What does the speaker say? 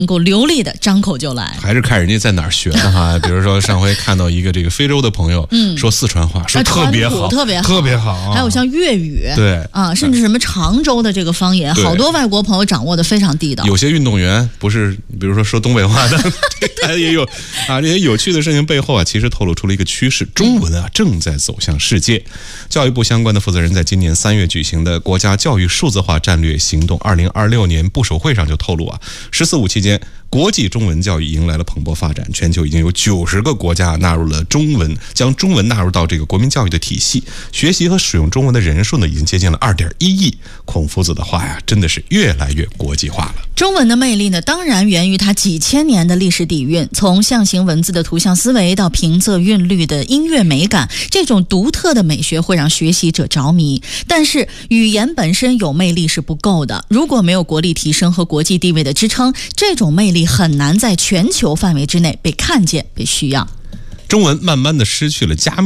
能够流利的张口就来， 还是看人家在哪儿学的哈。比如说上回看到一个这个非洲的朋友，说四川话，说特别好， 特别好， 特别好。 还有像粤语， 对啊，甚至什么常州的这个方言，好多外国朋友掌握的非常地道。 有些运动员不是，比如说东北话的，他也有啊。这些有趣的事情背后啊，其实透露出了一个趋势：中文啊正在走向世界。教育部相关的负责人在今年3月举行的国家教育数字化战略行动2026年部首会上就透露啊，14·5期间，国际中文教育迎来了蓬勃发展，全球已经有90个国家纳入了中文，将中文纳入到这个国民教育的体系，学习和使用中文的人数呢，已经接近了2.1亿。孔夫子的话呀，真的是越来越国际化了。 中文的魅力呢，当然源于它几千年的历史底蕴，从象形文字的图像思维到平仄韵律的音乐美感，这种独特的美学会让学习者着迷。但是语言本身有魅力是不够的，如果没有国力提升和国际地位的支撑，这种魅力很难在全球范围之内被看见、被需要。 中文慢慢的失去了加密